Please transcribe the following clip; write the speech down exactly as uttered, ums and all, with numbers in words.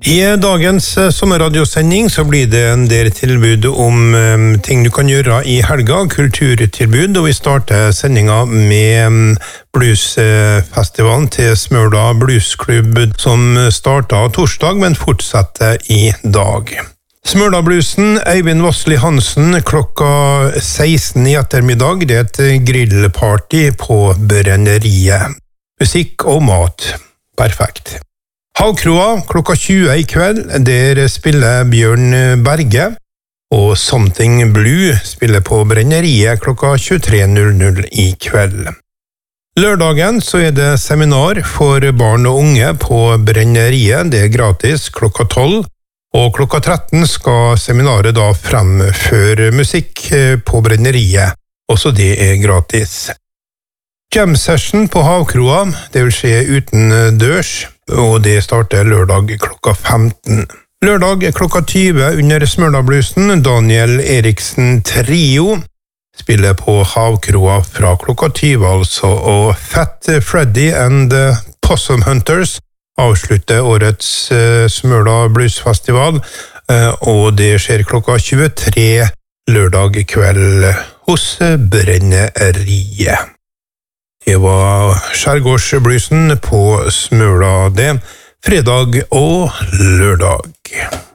I dagens sommerradiosending så blir det en del tilbud om um, ting du kan gjøre i helga, kulturtilbud, og vi starter sendinga med um, bluesfestivalen til Smøla Bluesklubb, som starta torsdag, men fortsetter i dag. Smøla Bluesen, Eivind Vassli Hansen, klokka seksten i ettermiddag, det er et grillparty på brenneriet. Musikk og mat. Perfekt. Havkroa klokka tjue i kveld, der spiller Bjørn Berge, og Something Blue spiller på brenneriet klokka tjuetre null null i kveld. Lørdagen så er det seminar for barn og unge på brenneriet, det er gratis klokka tolv, og klokka tretten skal seminaret da fremføre musikk på brenneriet, også det er gratis. Jam session på Havkroa, det vil skje uten dørs, og det starter lørdag klokka femten. Lørdag klokka tyve under Smøla Bluesen, Daniel Eriksen Trio spiller på Havkroa fra klokka tyve altså, og Fat Freddy and the Possum Hunters avslutter årets uh, Smøla Bluesfestival, uh, og det skjer klokka tjuetre lørdag kveld hos brenneriet. Det var Skjærgårdsbluesen på Smøla det, fredag og lørdag.